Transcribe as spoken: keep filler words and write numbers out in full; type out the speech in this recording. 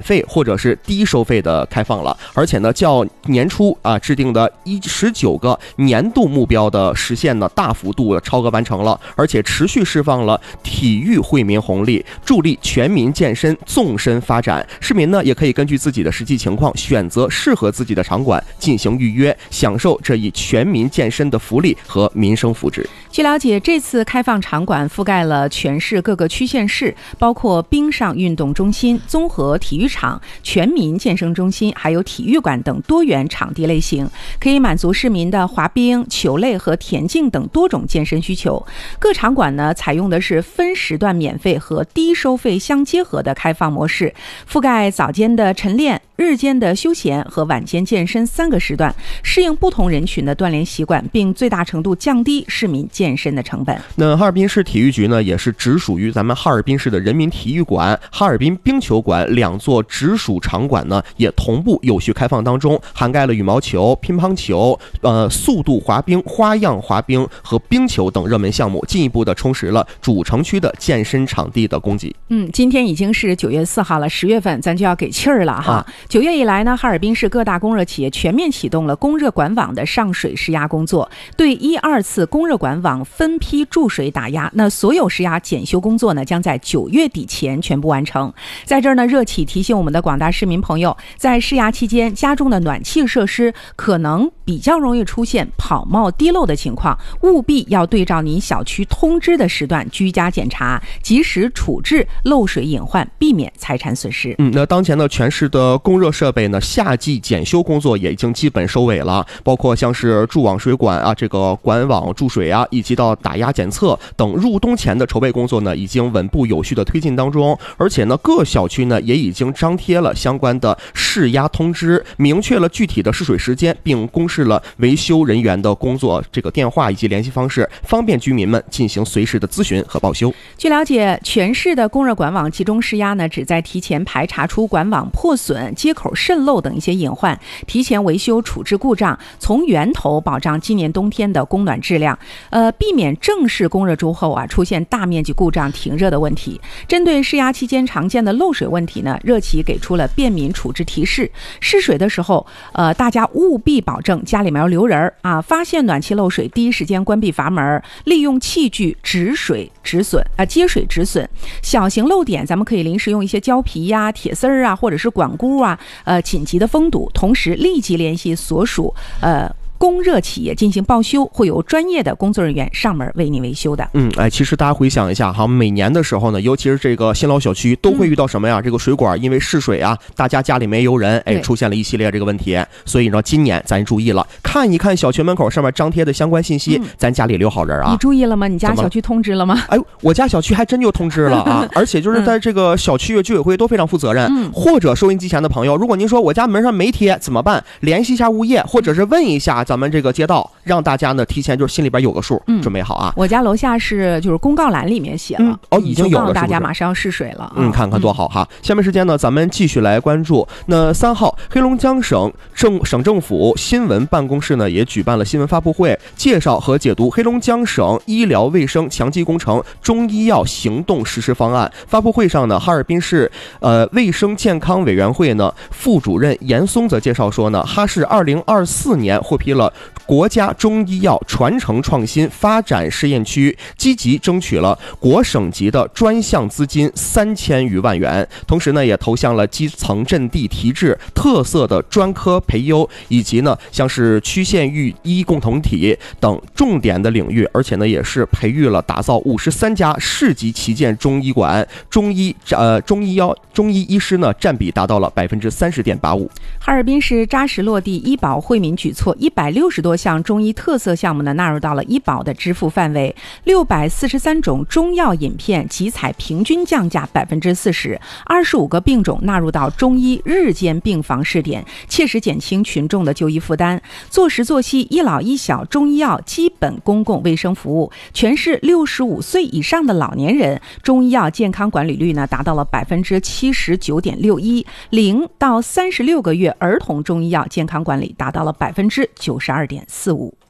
费或者是低收费的开放了，而且呢，较年初啊制定的一十九个年度目标的实现呢，大幅度的超额完成了，而且持续释放了体育惠民红利，助力全民健身纵深发展。市民呢，也可以根据自己的实际情况选择适合自己的场馆进行预约，享受这一全民健身的福利和民生福祉。 据了解，这次开放场馆覆盖了全市各个区县市，包括冰上运动中心、综合体育场、全民健身中心，还有体育馆等多元场地类型，可以满足市民的滑冰、球类和田径等多种健身需求。各场馆呢，采用的是分时段免费和低收费相结合的开放模式，覆盖早间的晨练、日间的休闲和晚间健身三个时段，适应不同人群的锻炼习惯，并最大程度降低市民健身的成本。 那哈尔滨市体育局呢，也是直属于咱们哈尔滨市的人民体育馆、哈尔滨冰球馆两座直属场馆呢，也同步有序开放当中，涵盖了羽毛球、乒乓球、呃速度滑冰、花样滑冰和冰球等热门项目，进一步的充实了主城区的健身场地的供给。 嗯，今天已经是九月四号了，十月份咱就要给气儿了哈。九、啊、月以来呢，哈尔滨市各大供热企业全面启动了供热管网的上水施压工作，对一二次供热管网分批注水打压。那所有施压检修工作呢，将在九月底前全部完成。在这儿呢，热企提醒我们的广大市民朋友，在施压期间，家中的暖气设施可能比较容易出现跑冒滴漏的情况，务必要对照您小区通知的时段居家检查，及时处置漏水隐患，避免财产损失。 嗯，那当前呢，全市的供热设备呢，夏季检修工作也已经基本收尾了，包括像是注网水管啊、这个管网注水啊，以及到打压检测等入冬前的筹备工作呢，已经稳步有序的推进当中。而且呢，各小区呢也已经张贴了相关的试压通知，明确了具体的试水时间，并公示了维修人员的工作这个电话以及联系方式，方便居民们进行随时的咨询和报修。 据了解，全市的供热管网集中施压呢，旨在提前排查出管网破损、接口渗漏等一些隐患，提前维修处置故障，从源头保障今年冬天的供暖质量，呃，避免正式供热之后啊出现大面积故障停热的问题。针对施压期间常见的漏水问题呢，热企给出了便民处置提示。试水的时候，呃，大家务必保证家里面要留人啊，发现暖气漏水，第一时间关闭阀门，利用器具止水止损啊，接水止损。小型漏点，咱们可以临时用一些胶皮呀、铁丝儿啊，或者是管箍啊，呃，紧急的封堵，同时立即联系所属呃。供热企业进行报修，会有专业的工作人员上门为你维修的。 嗯，哎，其实大家回想一下哈，每年的时候呢，尤其是这个新老小区都会遇到什么呀？嗯、这个水管因为试水啊，大家家里没油人，哎，出现了一系列这个问题。所以呢，今年咱注意了，看一看小区门口上面张贴的相关信息，嗯、咱家里留好人啊。 你注意了吗？你家小区通知了吗？ 哎，我家小区还真就通知了啊！而且就是在这个小区居委会都非常负责任。嗯、或者收音机前的朋友，如果您说我家门上没贴怎么办？联系一下物业，或者是问一下咱们这个街道。让大家呢提前就是心里边有个数，嗯、准备好啊。 我家楼下是就是公告栏里面写了，嗯、 哦，已经有了，是不是？ 大家马上要试水了。 嗯，看看多好哈。嗯、下面时间呢，咱们继续来关注。那三号，黑龙江省政省政府新闻办公室呢也举办了新闻发布会，介绍和解读黑龙江省医疗卫生强基工程中医药行动实施方案。发布会上呢，哈尔滨市呃卫生健康委员会呢副主任严松则介绍说呢，哈市二零二四年获批了国家中医药传承创新发展试验区，积极争取了国省级的专项资金三千余万元，同时呢也投向了基层阵地提质、特色的专科培优，以及呢像是区县域医共同体等重点的领域，而且呢也是培育了打造五十三家市级旗舰中医馆，中医呃中医药中医医师呢占比达到了百分之三十点八五。 哈尔滨市扎实落地医保惠民举措，一百六十多项中医特色项目呢纳入到了医保的支付范围，六百四十三种中药饮片集采平均降价百分之四十，二十五个病种纳入到中医日间病房试点，切实减轻群众的就医负担。坐实作息、医老医小、中医药基本公共卫生服务，全市六十五岁以上的老年人中医药健康管理率呢达到了百分之七十九点六一，零到三十六个月儿童中医药健康管理达到了百分之九十二点四五。